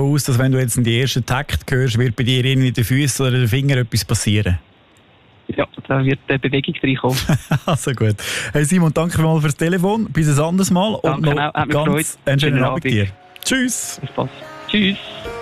davon aus, dass wenn du jetzt in den ersten Takt hörst, wird bei dir in den Füßen oder den Fingern etwas passieren. Ja, da wird Bewegung reinkommen. Also gut. Hey Simon, danke mal fürs Telefon. Bis ein anderes Mal. Danke und noch auch, hat mich ganz gefreut. einen schönen Schönen Abend dir. Tschüss. Das passt. Tschüss.